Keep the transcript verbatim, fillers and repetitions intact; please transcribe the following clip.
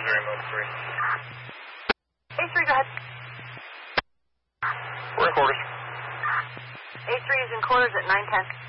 Missouri, mode three. A three, go ahead. We're in quarters. A three is in quarters at nine ten.